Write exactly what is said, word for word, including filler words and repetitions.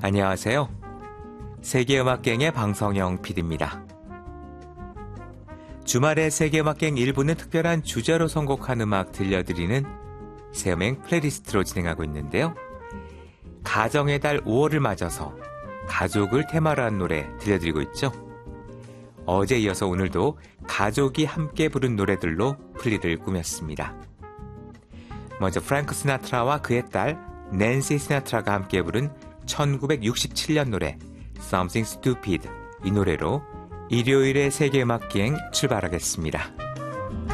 안녕하세요. 세계음악갱의 방성영 피디입니다. 주말에 세계음악갱 일부는 특별한 주제로 선곡한 음악 들려드리는 새음행 플레이리스트로 진행하고 있는데요. 가정의 달 오월을 맞아서 가족을 테마로 한 노래 들려드리고 있죠. 어제 이어서 오늘도 가족이 함께 부른 노래들로 플리를 꾸몄습니다. 먼저 프랭크 시나트라와 그의 딸 낸시 시나트라가 함께 부른 천구백육십칠 년 노래 Something Stupid, 이 노래로 일요일의 세계음악기행 출발하겠습니다.